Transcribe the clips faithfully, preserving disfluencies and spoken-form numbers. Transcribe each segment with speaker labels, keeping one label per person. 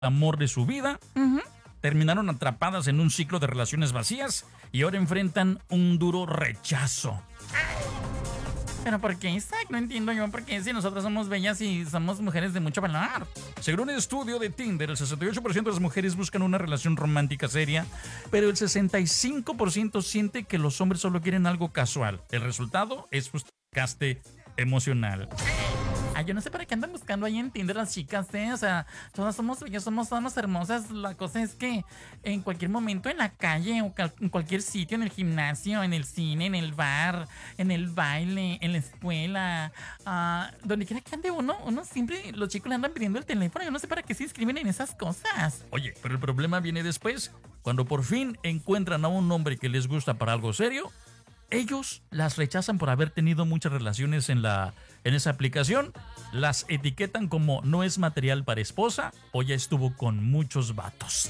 Speaker 1: amor de su vida.
Speaker 2: Uh-huh.
Speaker 1: Terminaron atrapadas en un ciclo de relaciones vacías y ahora enfrentan un duro rechazo.
Speaker 2: ¿Pero por qué, Isaac? No entiendo yo por qué si nosotros somos bellas y somos mujeres de mucho valor.
Speaker 1: Según un estudio de Tinder, el sesenta y ocho por ciento de las mujeres buscan una relación romántica seria, pero el sesenta y cinco por ciento siente que los hombres solo quieren algo casual. El resultado es un desgaste emocional.
Speaker 2: Ay, yo no sé para qué andan buscando ahí en Tinder las chicas, ¿eh? O sea, todas somos bellas, somos todas hermosas. La cosa es que en cualquier momento en la calle o cal- en cualquier sitio, en el gimnasio, en el cine, en el bar, en el baile, en la escuela, uh, donde quiera que ande uno, uno siempre, los chicos le andan pidiendo el teléfono. Yo no sé para qué se inscriben en esas cosas.
Speaker 1: Oye, pero el problema viene después, cuando por fin encuentran a un hombre que les gusta para algo serio. Ellos las rechazan por haber tenido muchas relaciones en, la, en esa aplicación, las etiquetan como no es material para esposa o ya estuvo con muchos vatos.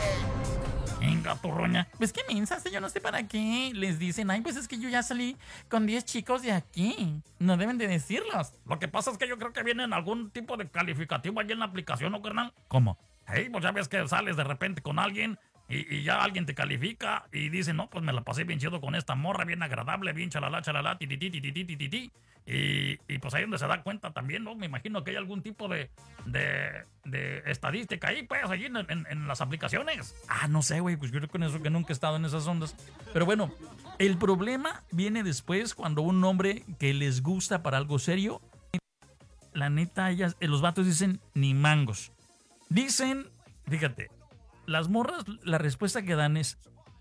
Speaker 2: Venga, turroña. Pues qué mensas, yo no sé para qué les dicen, ay, pues es que yo ya salí con diez chicos de aquí. No deben de decirlos.
Speaker 1: Lo que pasa es que yo creo que viene en algún tipo de calificativo allí en la aplicación, ¿no, carnal?
Speaker 2: ¿Cómo?
Speaker 1: Hey, pues ya ves que sales de repente con alguien y, y ya alguien te califica y dice, no, pues me la pasé bien chido con esta morra, bien agradable, bien chalala, chalala, ti, ti, ti, ti, ti, ti, ti, ti. Y, y pues ahí donde se da cuenta también, ¿no? Me imagino que hay algún tipo de, de, de estadística ahí, pues, allí en, en, en las aplicaciones.
Speaker 2: Ah, no sé, güey, pues yo creo que, eso, que nunca he estado en esas ondas.
Speaker 1: Pero bueno, el problema viene después cuando un hombre que les gusta para algo serio, la neta, ellas, los vatos dicen ni mangos. Dicen, fíjate, las morras, la respuesta que dan es,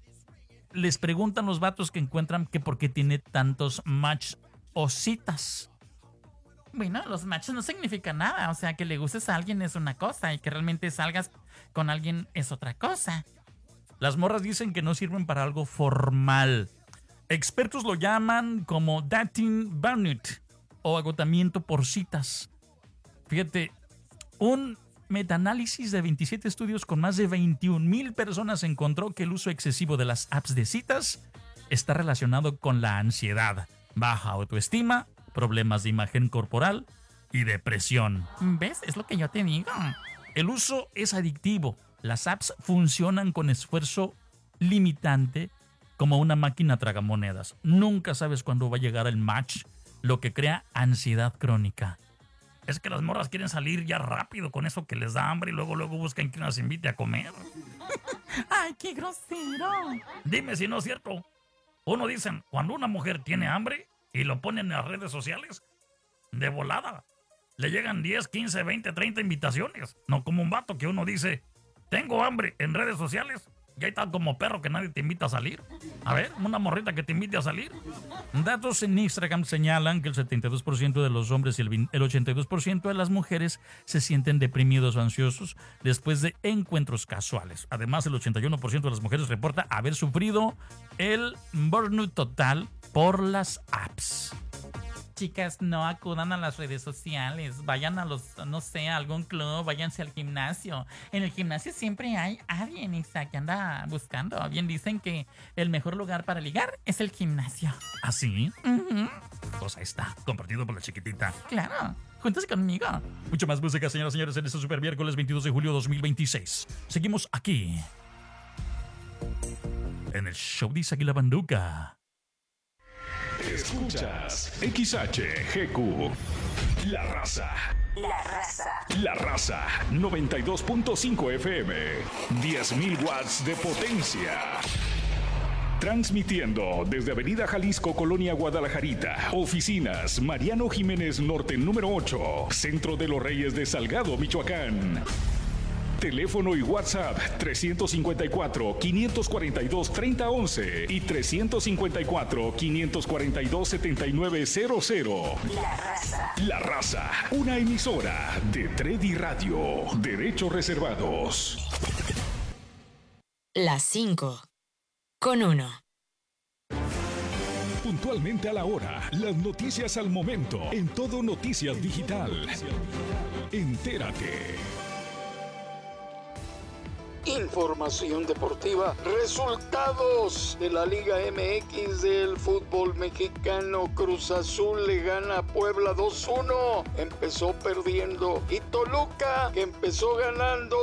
Speaker 1: les preguntan los vatos que encuentran que por qué tiene tantos match o citas.
Speaker 2: Bueno, los matches no significan nada, o sea, que le gustes a alguien es una cosa y que realmente salgas con alguien es otra cosa.
Speaker 1: Las morras dicen que no sirven para algo formal. Expertos lo llaman como dating burnout o agotamiento por citas. Fíjate, un metaanálisis de veintisiete estudios con más de veintiún mil personas encontró que el uso excesivo de las apps de citas está relacionado con la ansiedad, baja autoestima, problemas de imagen corporal y depresión.
Speaker 2: ¿Ves? Es lo que yo te digo.
Speaker 1: El uso es adictivo. Las apps funcionan con esfuerzo limitante como una máquina tragamonedas. Nunca sabes cuándo va a llegar el match, lo que crea ansiedad crónica. Es que las morras quieren salir ya rápido con eso que les da hambre y luego luego buscan quien las invite a comer.
Speaker 2: ¡Ay, qué grosero!
Speaker 1: Dime si no es cierto. Uno dicen, cuando una mujer tiene hambre y lo ponen en las redes sociales, de volada, le llegan diez, quince, veinte, treinta invitaciones. No como un vato que uno dice, tengo hambre en redes sociales. Y ahí está como perro que nadie te invita a salir. A ver, una morrita que te invite a salir. Datos en Instagram señalan que el setenta y dos por ciento de los hombres y el, el ochenta y dos por ciento de las mujeres se sienten deprimidos o ansiosos después de encuentros casuales. Además, el ochenta y uno por ciento de las mujeres reporta haber sufrido el burnout total por las apps.
Speaker 2: Chicas, no acudan a las redes sociales, vayan a los, no sé, a algún club, váyanse al gimnasio. En el gimnasio siempre hay alguien, Isa, que anda buscando. Bien dicen que el mejor lugar para ligar es el gimnasio.
Speaker 1: ¿Ah, sí?
Speaker 2: Uh-huh.
Speaker 1: Pues ahí está, compartido por la chiquitita.
Speaker 2: Claro, júntase conmigo.
Speaker 1: Mucho más música, señoras y señores, en este super miércoles veintidós de julio de dos mil veintiséis. Seguimos aquí, en el show de Isaac y la Banduca.
Speaker 3: Escuchas X H G Q, La Raza.
Speaker 4: La Raza.
Speaker 3: La Raza, noventa y dos punto cinco F M, diez mil watts de potencia. Transmitiendo desde Avenida Jalisco, Colonia Guadalajarita. Oficinas Mariano Jiménez Norte número ocho, Centro de los Reyes de Salgado, Michoacán. Teléfono y WhatsApp tres cinco cuatro, cinco cuatro dos, tres cero uno uno y tres cinco cuatro, cinco cuatro dos, siete nueve cero cero.
Speaker 4: La Raza.
Speaker 3: La Raza, una emisora de Tredi Radio. Derechos reservados.
Speaker 4: Las cinco con uno.
Speaker 3: Puntualmente a la hora, las noticias al momento, en Todo Noticias Digital. Entérate.
Speaker 5: Información deportiva, resultados de la Liga M X del fútbol mexicano. Cruz Azul le gana a Puebla dos uno, empezó perdiendo, y Toluca, que empezó ganando,